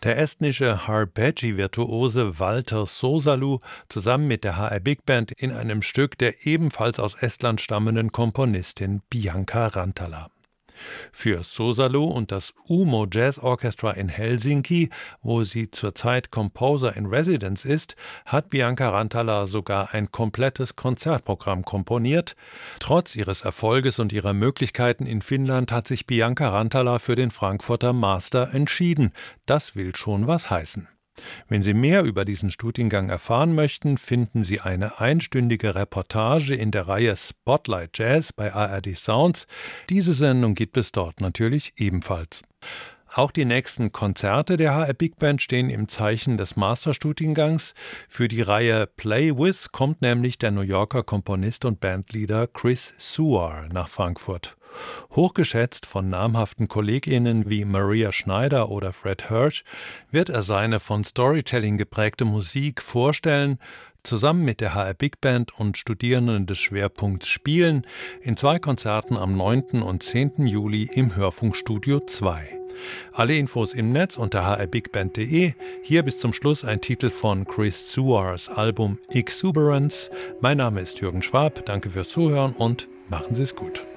Der estnische Arpeggi-Virtuose Valter Sosalu zusammen mit der HR Big Band in einem Stück der ebenfalls aus Estland stammenden Komponistin Bianca Rantala. Für Sosalu und das Umo Jazz Orchestra in Helsinki, wo sie zurzeit Composer in Residence ist, hat Bianca Rantala sogar ein komplettes Konzertprogramm komponiert. Trotz ihres Erfolges und ihrer Möglichkeiten in Finnland hat sich Bianca Rantala für den Frankfurter Master entschieden. Das will schon was heißen. Wenn Sie mehr über diesen Studiengang erfahren möchten, finden Sie eine einstündige Reportage in der Reihe Spotlight Jazz bei ARD Sounds. Diese Sendung gibt es dort natürlich ebenfalls. Auch die nächsten Konzerte der HR Big Band stehen im Zeichen des Masterstudiengangs. Für die Reihe Play With kommt nämlich der New Yorker Komponist und Bandleader Chris Suar nach Frankfurt. Hochgeschätzt von namhaften KollegInnen wie Maria Schneider oder Fred Hirsch wird er seine von Storytelling geprägte Musik vorstellen, zusammen mit der HR Big Band und Studierenden des Schwerpunkts Spielen in 2 Konzerten am 9. und 10. Juli im Hörfunkstudio 2. Alle Infos im Netz unter hrbigband.de. Hier bis zum Schluss ein Titel von Chris Suars Album Exuberance. Mein Name ist Jürgen Schwab. Danke fürs Zuhören und machen Sie es gut.